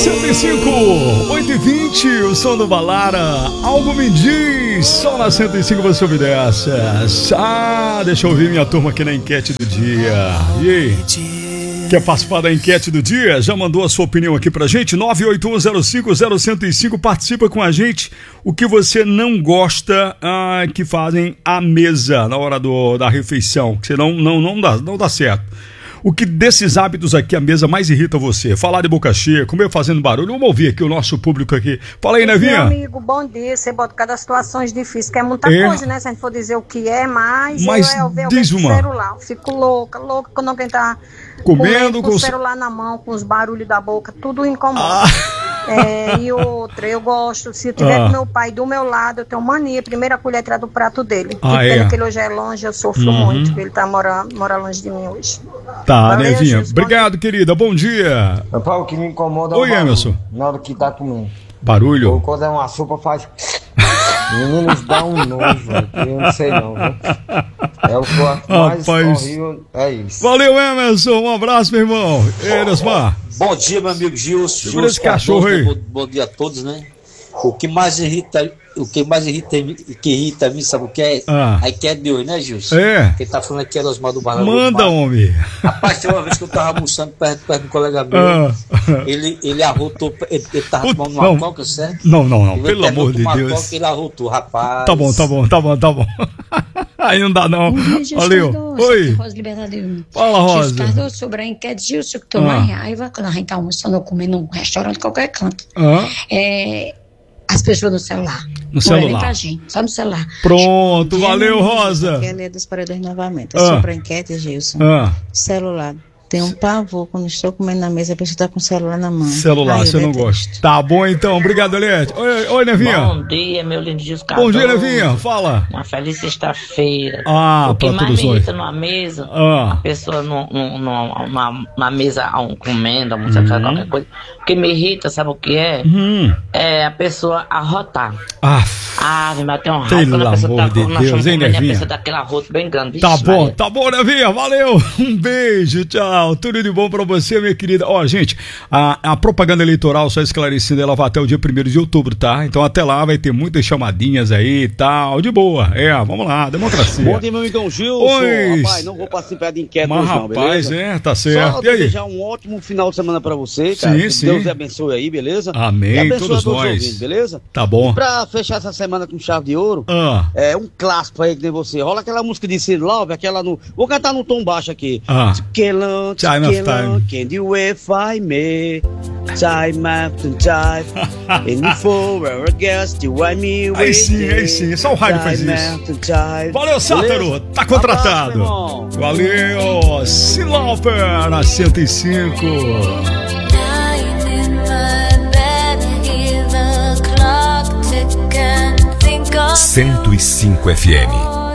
105, 8h20, o som do Balara. Algo me diz, só na 105 você ouve dessas. Deixa eu ouvir minha turma aqui na enquete do dia. E aí? Quer participar da enquete do dia? Já mandou a sua opinião aqui pra gente? 981050105, participa com a gente. O que você não gosta que fazem à mesa na hora da refeição, que você não dá certo. O que desses hábitos aqui, a mesa, mais irrita você? Falar de boca cheia, comer fazendo barulho. Vamos ouvir aqui o nosso público aqui. Fala aí, Nevinha. Meu amigo, bom dia. Você bota cada situações difíceis, que é muita coisa, né? Se a gente for dizer o que é, mas eu vejo o celular. Eu fico louca quando alguém tá comendo com o celular na mão, com os barulhos da boca, tudo incomoda. E outra, eu gosto, se eu tiver com meu pai do meu lado, eu tenho mania, primeira colher tirar do prato dele. Pena que ele hoje é longe, eu sofro muito, porque ele mora longe de mim hoje. Tá, Nevinha. Obrigado, querida. Bom dia. O que me incomoda é Emerson. Na hora que tá comendo. Barulho? Ou quando é uma sopa faz... Meninos, dá um nojo, eu não sei não, viu? É o que eu acho mais horrível, é isso. Valeu, Emerson, um abraço, meu irmão. Enesmar. Bom dia, meu amigo Gilson. Segura esse cachorro aí. Bom dia a todos, né? O que mais irrita a mim, sabe o que é? A enquete de hoje, né, Gilson? Quem tá falando aqui é Osmar do Barra. Manda, homem. Rapaz, tem uma vez que eu tava almoçando perto de um colega meu, ele arrotou, ele tava tomando uma coca, certo? Não, pelo amor de Deus. Coca, ele arrotou, rapaz. Tá bom. Aí não dá, não. Valeu. Oi. Fala, Rosa. Gilson Cardoso, sobre a enquete, Gilson, que tô mais raiva quando a gente tá almoçando ou comendo num restaurante, qualquer canto. As pessoas no celular. No celular. Nem pra gente, só no celular. Pronto, valeu, Rosa. Aqui é a Lê dos Paredões novamente. Sobre a enquete, Gilson. Celular. Tem um pavor quando estou comendo na mesa, a pessoa tá com o celular na mão. Celular, você não gosta. Tá bom, então. Obrigado, Eliette. Oi, Nevinha. Bom dia, meu lindo Gilson Cardoso. Bom dia, Nevinha. Fala. Uma feliz sexta-feira. O que mais me irrita numa mesa, a pessoa numa mesa comendo, almoçando, qualquer coisa. O que me irrita, sabe o que é? É a pessoa arrotar. Mas tem um raiva quando a pessoa tá comendo, a pessoa dá aquele arroto bem grande. Tá bom, Nevinha. Valeu. Um beijo, tchau. Tudo de bom pra você, minha querida. Gente, a propaganda eleitoral, só esclarecendo, ela vai até o dia 1º de outubro, tá? Então até lá vai ter muitas chamadinhas aí e tal, de boa. Vamos lá, democracia. Bom dia, meu amigão Gilson. Rapaz, não vou participar de enquete hoje não, beleza? Tá certo. Só desejar um ótimo final de semana pra você, cara. Sim. Deus abençoe aí, beleza? Amém, e abençoe todos nós. Ouvindo, beleza? Tá bom. E pra fechar essa semana com chave de ouro, um clássico aí que nem você. Rola aquela música de Cid Love, aquela no... Vou cantar no tom baixo aqui. Time of Time. Can you find me? Time after time. And for our guest, you want me waiting. Aí sim. Só o rádio faz isso. Valeu, Sátaro. Tá contratado. Valeu. Siloper na 105. 105 FM.